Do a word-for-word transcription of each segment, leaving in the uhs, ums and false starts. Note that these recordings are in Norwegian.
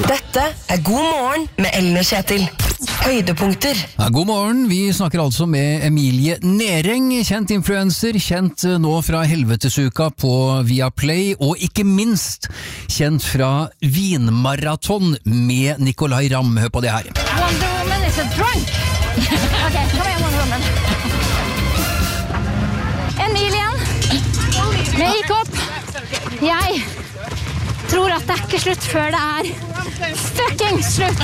Dette er God morgen med Ellen og Kjetil. Høydepunkter. Ja, god morgen, vi snakker altså med Emilie Nering, kjent influencer, kjent nå fra Helvetesuka på Viaplay, og ikke minst kjent fra Vinmaraton med Nicolay Ramm. Hør på det her. Wonder Woman is a drunk. Ok, kom igjen, Wonder Woman. Emilien, make-up. Jeg tror at det er ikke slutt før det er fucking slutt.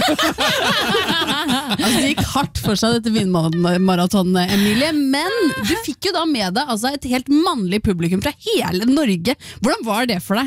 Altså, det gikk hardt for seg dette vinmaratonet, Emilie, men du fikk jo da med deg altså, et helt mannlig publikum fra hele Norge. Hvordan var det for deg?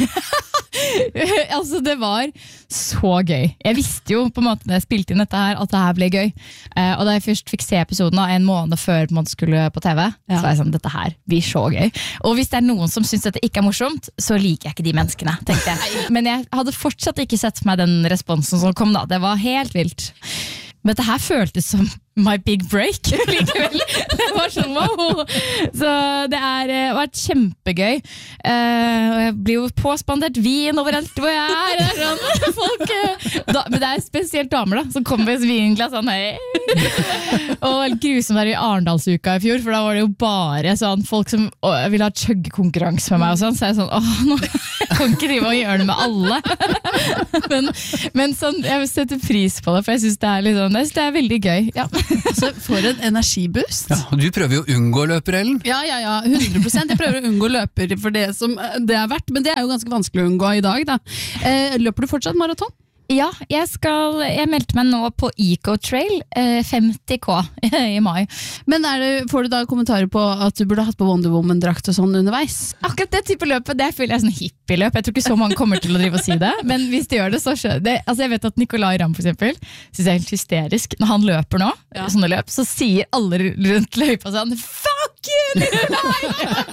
Altså det var så gøy. Jeg visste jo på en måte da jeg spilte inn dette her at det her ble gøy, uh, og da jeg først fikk se episoden av en måned før man skulle på TV, ja. Så var jeg sånn, dette her blir så gøy. Og hvis det er noen som synes dette ikke er morsomt, så liker jeg ikke de menneskene, tenkte jeg. Men jeg hadde fortsatt ikke sett for meg den responsen som kom da. Det var helt vilt. Men dette her føltes som my big break likevel. Det var sånn, wow. Så det er, det har vært kjempegøy. Uh, og jeg blir jo påspandert vin overalt hvor jeg er. Det er sånn, folk, uh, da, men det er spesielt damer da, som kommer med et vinglass sånn, hei. Og grusomt der i Arendalsuka i fjor, for da var det jo bare sånn, folk som å, ville ha chugg-konkurranse med meg og sånn, så jeg er sånn, åh, nå jeg kan ikke drive og gjøre det med alle. men, men sånn, jeg vil sette pris på det, for jeg synes det er, litt sånn, jeg synes det er veldig gøy. Ja. Så for en energiboost. Ja, du prøver jo å unngå løper, Ellen. Ja, ja, ja, hundre prosent. Jeg prøver å unngå løper for det som det er verdt, men det er jo ganske vanskelig å unngå i dag da. Eh, løper du fortsatt maraton? Ja, jeg skal, jeg meldte meg nå på Eco-trail, eh, femti K i mai. Men er det, får du da kommentarer på at du burde hatt på Wonder Woman-drakt og sånn underveis? Akkurat det type løpet, det føler jeg sånn hippie-løp. Jeg tror ikke så mange kommer til å drive og si det, men hvis de gjør det, så skjønner det. Altså jeg vet at Nicolay Ramm for eksempel, synes jeg er helt hysterisk. Når han løper nå, ja. Sånne løp, så sier alle rundt løypa sånn, fuck you, Nicolay!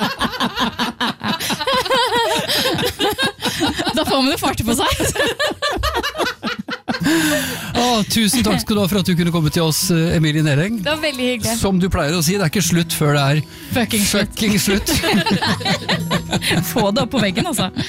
Da får man jo farte på seg. Åh, tusen takk skal du ha for at du kunne komme til oss, Emilie Nering. Det var veldig hyggelig. Som du pleier å si, det er ikke slutt før det er fucking slutt. Fucking slutt. Få det opp på veggen, altså.